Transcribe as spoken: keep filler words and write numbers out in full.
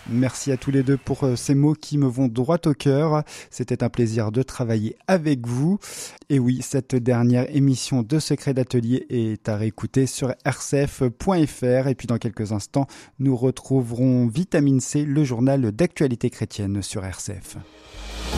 Merci à tous les deux pour ces mots qui me vont droit au cœur. C'était un plaisir de travailler avec vous. Et oui, cette dernière émission de Secret d'Atelier est à réécouter sur r c f point f r. Et puis dans quelques instants, nous retrouverons Vitamine C, le journal d'actualité chrétienne sur R C F.